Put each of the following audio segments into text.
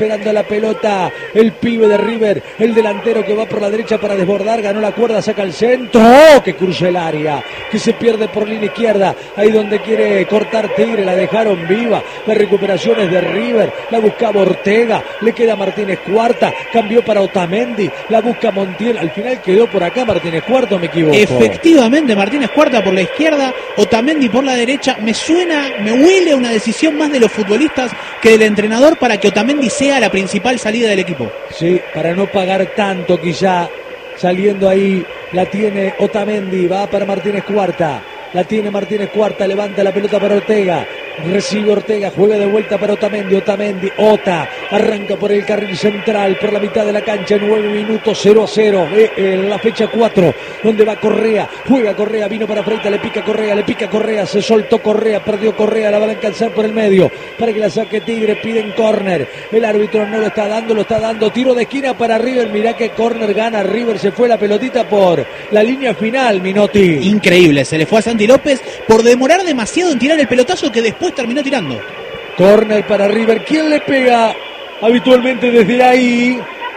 esperando la pelota, el pibe de River, el delantero que va por la derecha para desbordar, ganó la cuerda, saca el centro, que cruza el área, que se pierde por línea izquierda, ahí donde quiere cortar Tigre, la dejaron viva, la recuperación es de River, la buscaba Ortega, le queda Martínez Cuarta, cambió para Otamendi, la busca Montiel, al final quedó por acá Martínez Cuarta, ¿me equivoco? Efectivamente, Martínez Cuarta por la izquierda, Otamendi por la derecha, me huele a una decisión más de los futbolistas que del entrenador para que Otamendi sea la principal salida del equipo. Sí, para no pagar tanto quizá, saliendo ahí, la tiene Otamendi, va para Martínez Cuarta, la tiene Martínez Cuarta, levanta la pelota para Ortega, recibe Ortega, juega de vuelta para Otamendi, Ota, arranca por el carril central, por la mitad de la cancha, 9 minutos, 0-0, en la fecha 4, donde va Correa, juega Correa, vino para Freitas, le pica Correa, se soltó Correa, perdió Correa, la van a alcanzar por el medio, para que la saque Tigre, piden córner, el árbitro no lo está dando, tiro de esquina para River, mirá que córner gana River, se fue la pelotita por la línea final, Minotti. Increíble, se le fue a Santi López por demorar demasiado en tirar el pelotazo que después terminó tirando. Córner para River, ¿quién le pega habitualmente desde ahí?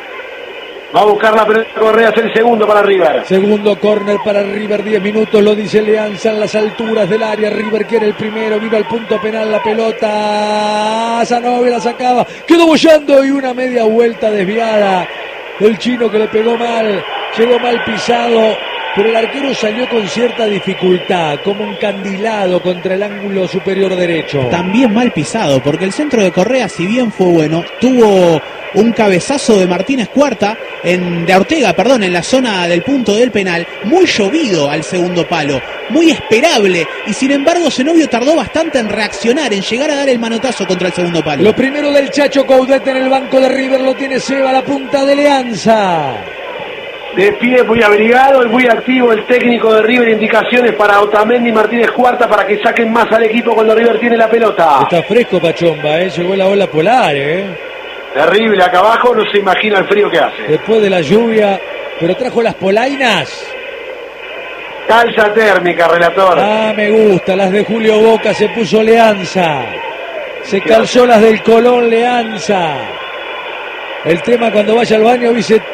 Va a buscar la pelota Correa, es el segundo para River. Segundo córner para River, 10 minutos, lo dice Leanza en las alturas del área. River quiere el primero, vino al punto penal la pelota. Zanove la sacaba, quedó bollando y una media vuelta desviada. El chino que le pegó mal, llegó mal pisado. Pero el arquero salió con cierta dificultad, como encandilado contra el ángulo superior derecho. También mal pisado, porque el centro de Correa, si bien fue bueno, tuvo un cabezazo de Martínez Cuarta, de Ortega, en la zona del punto del penal, muy llovido al segundo palo, muy esperable, y sin embargo Zenobio tardó bastante en reaccionar, en llegar a dar el manotazo contra el segundo palo. Lo primero del Chacho Coudet en el banco de River lo tiene Seba, la punta de Leanza. De pie muy abrigado y muy activo el técnico de River, indicaciones para Otamendi y Martínez Cuarta para que saquen más al equipo cuando River tiene la pelota. Está fresco Pachomba, llegó la ola polar, Terrible, acá abajo no se imagina el frío que hace. Después de la lluvia, pero trajo las polainas. Calza térmica, relator. Ah, me gusta, las de Julio Boca se puso Leanza. Se calzó las del Colón Leanza. El tema cuando vaya al baño,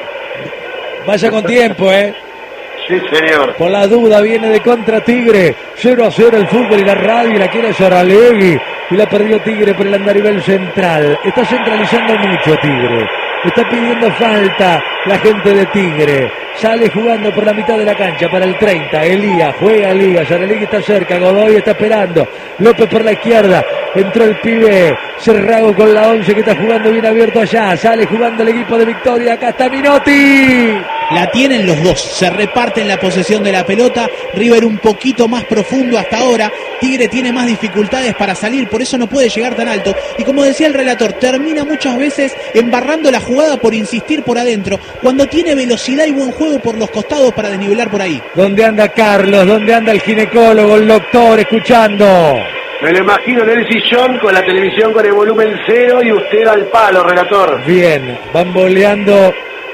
vaya con tiempo, Sí, señor. Por la duda viene de contra Tigre. 0-0 el fútbol y la radio y la quiere Saralegui. Y la perdió Tigre por el andarivel central. Está centralizando mucho Tigre. Está pidiendo falta la gente de Tigre. Sale jugando por la mitad de la cancha para el 30. Elías, juega Elías. Saralegui está cerca. Godoy está esperando. López por la izquierda. Entró el pibe Cerrago con la 11 que está jugando bien abierto allá. Sale jugando el equipo de Victoria. Acá está Minotti. La tienen los dos, se reparten la posesión de la pelota. River un poquito más profundo hasta ahora. Tigre tiene más dificultades para salir, por eso no puede llegar tan alto. Y como decía el relator, termina muchas veces embarrando la jugada por insistir por adentro, cuando tiene velocidad y buen juego por los costados para desnivelar por ahí. ¿Dónde anda Carlos? ¿Dónde anda el ginecólogo, el doctor, escuchando? Me lo imagino en el sillón con la televisión con el volumen 0 y usted al palo, relator. Bien, bamboleando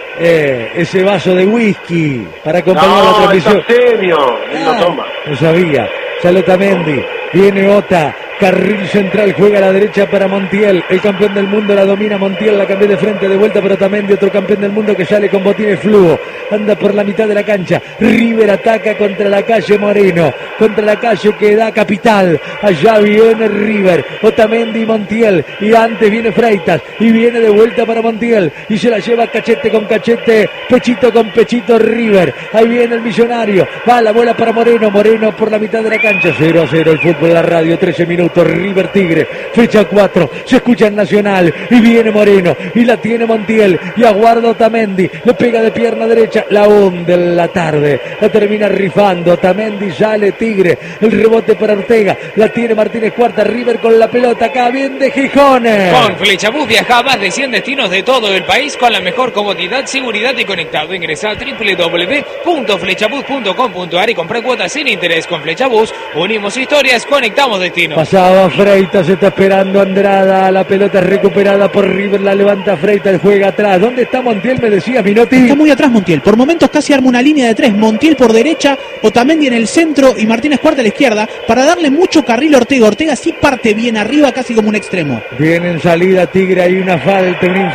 ese vaso de whisky para acompañar la transmisión. Él lo toma. No sabía. Sale Otamendi, viene Ota, carril central, juega a la derecha para Montiel, el campeón del mundo la domina Montiel, la cambió de frente, de vuelta para Otamendi, otro campeón del mundo que sale con botines fluo, anda por la mitad de la cancha, River ataca contra la calle Moreno, contra la calle que da Capital, allá viene River, Otamendi y Montiel, y antes viene Freitas, y viene de vuelta para Montiel, y se la lleva cachete con cachete, pechito con pechito River, ahí viene el millonario, va la bola para Moreno, Moreno por la mitad de la cancha, 0-0 el fútbol de la radio, 13 minutos, River Tigre, fecha 4, se escucha en Nacional, y viene Moreno, y la tiene Montiel, y aguarda Otamendi, le pega de pierna derecha, la hunde en la tarde, la termina rifando, Otamendi, sale Tigre, el rebote para Ortega, la tiene Martínez Cuarta, River con la pelota, acá bien de Gijones. Con Flechabús viaja a más de 100 destinos de todo el país con la mejor comodidad, seguridad y conectado. Ingresa a www.flechabús.com.ar y compra cuotas sin interés. Con Flechabús unimos historias, conectamos destinos. pasaba Freitas, está esperando Andrada, la pelota es recuperada por River, la levanta Freitas, juega atrás. ¿Dónde está Montiel? Me decía Minotti. Está muy atrás Montiel, por momentos casi arma una línea de 3, Montiel por derecha, Otamendi en el centro y Martínez Cuarta a la izquierda, para darle mucho carril a Ortega. Ortega sí parte bien arriba, casi como un extremo. Viene en salida Tigre, hay una falta,